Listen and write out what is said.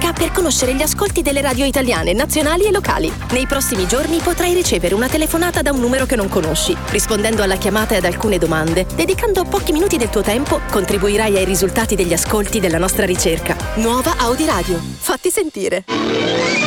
ricerca per conoscere gli ascolti delle radio italiane, nazionali e locali. Nei prossimi giorni potrai ricevere una telefonata da un numero che non conosci. Rispondendo alla chiamata e ad alcune domande, dedicando pochi minuti del tuo tempo, contribuirai ai risultati degli ascolti della nostra ricerca. Nuova Audi Radio. Fatti sentire.